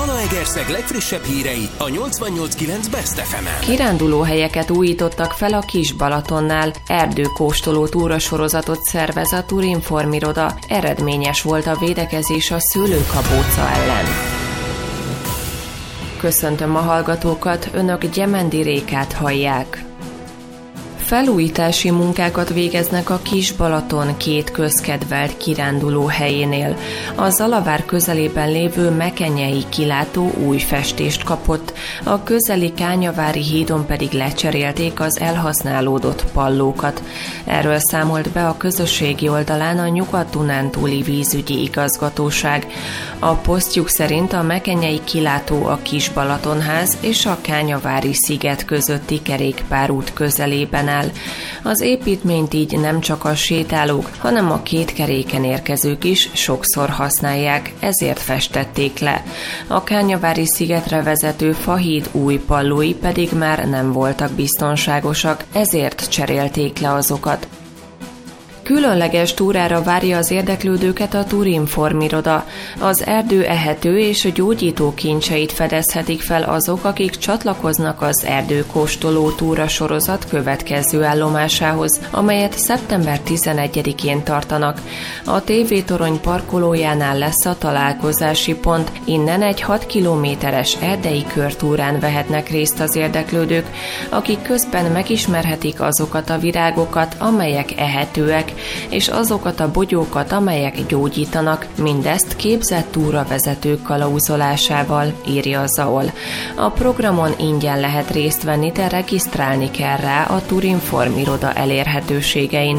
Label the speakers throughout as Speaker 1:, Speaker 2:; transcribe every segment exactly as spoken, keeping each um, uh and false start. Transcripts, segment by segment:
Speaker 1: Zalaegerszeg legfrissebb hírei a nyolcvannyolc kilenc Best ef emen.
Speaker 2: Kirándulóhelyeket újítottak fel a Kis-Balatonnál. Erdőkóstoló túrasorozatot szervez a Turinform iroda. Eredményes volt a védekezés a szőlőkabóca ellen. Köszöntöm a hallgatókat, önök Gyemendi Rékát hallják. Felújítási munkákat végeznek a Kis-Balaton két közkedvelt kiránduló helyénél. A Zalavár közelében lévő Mekenyei kilátó új festést kapott, a közeli Kányavári hídon pedig lecserélték az elhasználódott pallókat. Erről számolt be a közösségi oldalán a Nyugat-Dunántúli vízügyi igazgatóság. A posztjuk szerint a Mekenyei kilátó a Kis-Balatonház és a Kányavári sziget közötti kerékpárút közelében áll. Az építményt így nem csak a sétálók, hanem a két keréken érkezők is sokszor használják, ezért festették le. A Kányavári szigetre vezető fahíd új pallói pedig már nem voltak biztonságosak, ezért cserélték le azokat. Különleges túrára várja az érdeklődőket a Turinform iroda. Az erdő ehető és gyógyító kincseit fedezhetik fel azok, akik csatlakoznak az erdőkóstoló túra sorozat következő állomásához, amelyet szeptember tizenegyedikén tartanak. A tévétorony parkolójánál lesz a találkozási pont, innen egy hat kilométeres erdei körtúrán vehetnek részt az érdeklődők, akik közben megismerhetik azokat a virágokat, amelyek ehetőek, és azokat a bogyókat, amelyek gyógyítanak, mindezt képzett túravezetők kalauzolásával, írja a zé á o el. A programon ingyen lehet részt venni, de regisztrálni kell rá a Turinform iroda elérhetőségein.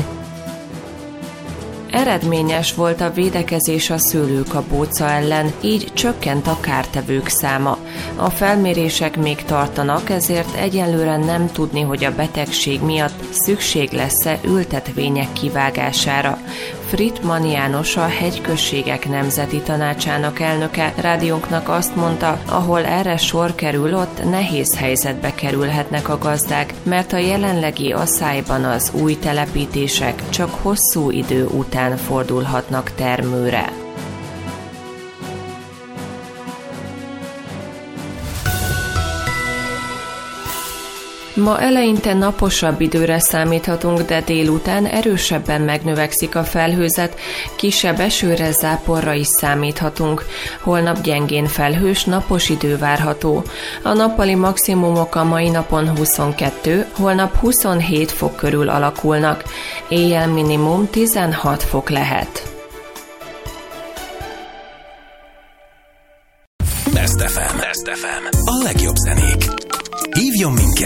Speaker 2: Eredményes volt a védekezés a szőlőkabóca ellen, így csökkent a kártevők száma. A felmérések még tartanak, ezért egyelőre nem tudni, hogy a betegség miatt szükség lesz-e ültetvények kivágására. Frittmann János, a Hegyközségek Nemzeti Tanácsának elnöke rádiónknak azt mondta, ahol erre sor kerül, ott nehéz helyzetbe kerülhetnek a gazdák, mert a jelenlegi asszályban az új telepítések csak hosszú idő után fordulhatnak termőre. Ma eleinte naposabb időre számíthatunk, de délután erősebben megnövekszik a felhőzet, kisebb esőre, záporra is számíthatunk. Holnap gyengén felhős, napos idő várható. A nappali maximumok a mai napon huszonkettő, holnap huszonhét fok körül alakulnak. Éjjel minimum tizenhat fok lehet.
Speaker 1: Best ef em. Best ef em. A legjobb zenék. Hívjon minket!